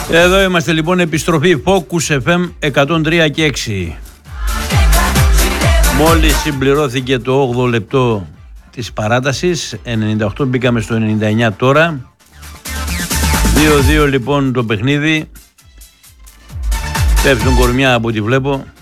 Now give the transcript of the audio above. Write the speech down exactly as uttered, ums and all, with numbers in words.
Εδώ είμαστε λοιπόν, επιστροφή Focus εφ εμ εκατόν τρία και έξι. Μόλις συμπληρώθηκε το όγδοο λεπτό της παράτασης, ενενήντα οκτώ, μπήκαμε στο ενενήντα εννιά τώρα. δύο δύο λοιπόν το παιχνίδι. Πέφτουν κορμιά από ό,τι βλέπω.